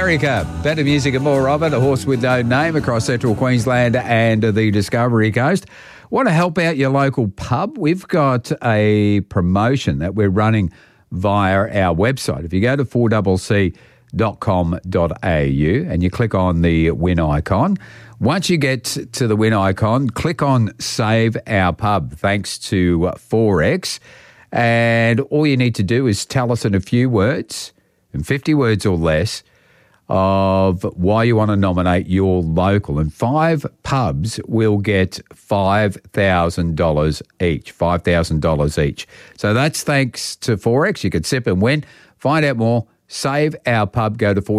America. Better music and more of it. A horse with no name across central Queensland and the Discovery Coast. Want to help out your local pub? We've got a promotion that we're running via our website. If you go to 4cc.com.au and you click on the win icon, once you get to the win icon, click on Save Our Pub, thanks to Forex. And all you need to do is tell us in a few words, in 50 words or less, of why you want to nominate your local. And 5 pubs will get $5,000 each, $5,000 each. So that's thanks to Forex. You can sip and win. Find out more. Save Our Pub. Go to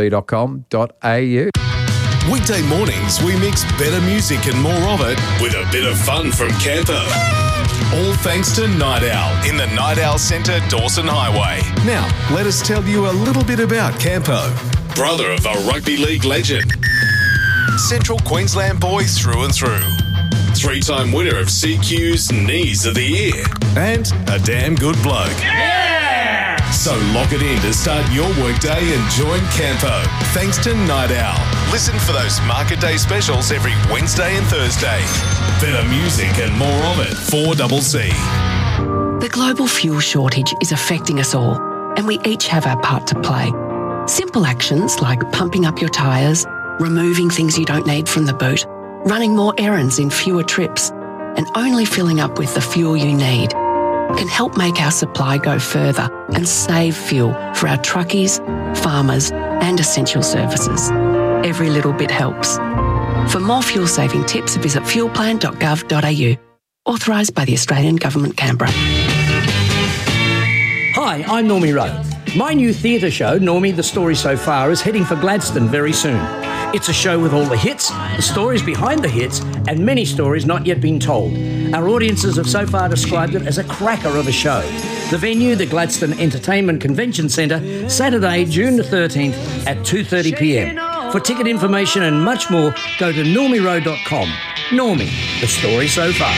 4cc.com.au. Weekday mornings, we mix better music and more of it with a bit of fun from Campo. All thanks to Night Owl in the Night Owl Centre, Dawson Highway. Now, let us tell you a little bit about Campo. Brother of a rugby league legend. Central Queensland boy through and through. 3-time winner of CQ's Knees of the Year. And a damn good bloke. Yeah! So lock it in to start your workday and join Campo. Thanks to Night Owl. Listen for those Market Day specials every Wednesday and Thursday. Better music and more of it. 4CC. The global fuel shortage is affecting us all, and we each have our part to play. Simple actions like pumping up your tyres, removing things you don't need from the boot, running more errands in fewer trips, and only filling up with the fuel you need can help make our supply go further and save fuel for our truckies, farmers, and essential services. Every little bit helps. For more fuel-saving tips, visit fuelplan.gov.au. Authorised by the Australian Government, Canberra. Hi, I'm Normie Rowe. My new theatre show, Normie, The Story So Far, is heading for Gladstone very soon. It's a show with all the hits, the stories behind the hits, and many stories not yet been told. Our audiences have so far described it as a cracker of a show. The venue, the Gladstone Entertainment Convention Centre, Saturday, June the 13th at 2:30pm. For ticket information and much more, go to normierowe.com. Normie, The Story So Far.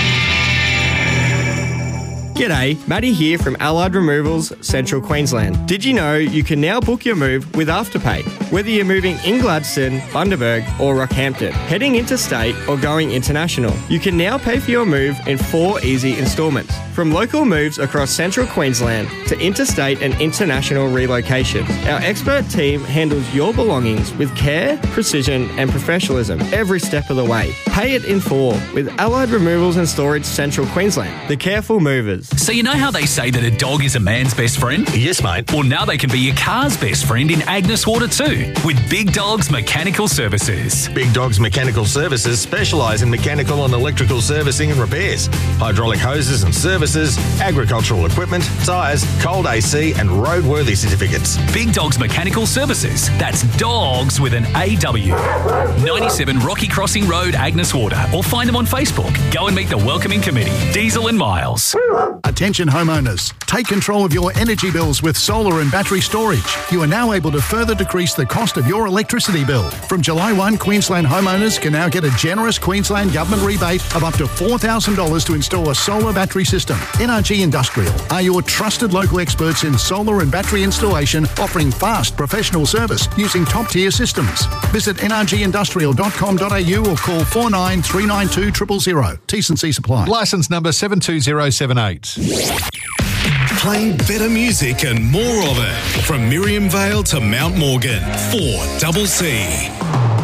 G'day, Matty here from Allied Removals, Central Queensland. Did you know you can now book your move with Afterpay? Whether you're moving in Gladstone, Bundaberg or Rockhampton, heading interstate or going international, you can now pay for your move in 4 easy instalments. From local moves across Central Queensland to interstate and international relocation, our expert team handles your belongings with care, precision and professionalism every step of the way. Pay it in 4 with Allied Removals and Storage Central Queensland, the careful movers. So you know how they say that a dog is a man's best friend? Yes, mate. Well, now they can be your car's best friend in Agnes Water too, with Big Dogs Mechanical Services. Big Dogs Mechanical Services specialise in mechanical and electrical servicing and repairs, hydraulic hoses and services, agricultural equipment, tyres, cold AC and roadworthy certificates. Big Dogs Mechanical Services. That's dogs with an AW. 97 Rocky Crossing Road, Agnes Water, or find them on Facebook. Go and meet the welcoming committee, Diesel and Miles. Attention homeowners, take control of your energy bills with solar and battery storage. You are now able to further decrease the cost of your electricity bill. From July 1, Queensland homeowners can now get a generous Queensland Government rebate of up to $4,000 to install a solar battery system. NRG Industrial are your trusted local experts in solar and battery installation, offering fast professional service using top-tier systems. Visit nrgindustrial.com.au or call 49 392 000. T&C supply. Licence number 72078. Playing better music and more of it. From Miriam Vale to Mount Morgan. 4CC.